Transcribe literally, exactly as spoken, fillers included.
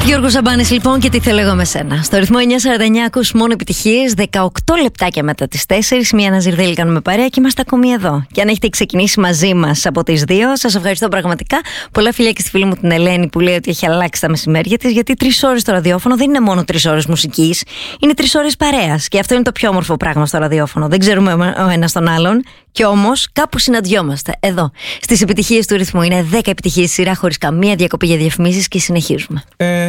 Γιώργος Σαμπάνης λοιπόν, και τι θέλω εγώ με σένα. Στο ρυθμό εννιά σαράντα εννιά ακούς μόνο επιτυχίες, δεκαοκτώ λεπτάκια μετά τις τέσσερις. Μία Ναζιρδέλη κάνουμε παρέα και είμαστε ακόμη εδώ. Και αν έχετε ξεκινήσει μαζί μας από τις δύο, σας ευχαριστώ πραγματικά. Πολλά φιλιά και στη φίλη μου την Ελένη που λέει ότι έχει αλλάξει τα μεσημέρια της. Γιατί τρεις ώρες στο ραδιόφωνο δεν είναι μόνο τρεις ώρες μουσικής, είναι τρεις ώρες παρέας. Και αυτό είναι το πιο όμορφο πράγμα στο ραδιόφωνο. Δεν ξέρουμε ο ένας τον άλλον. Κι όμως κάπου συναντιόμαστε εδώ. Στις επιτυχίες του ρυθμού είναι δέκα επιτυχίες σειρά χωρίς καμία διακοπή για διαφημίσεις και συνεχίζουμε. Ε...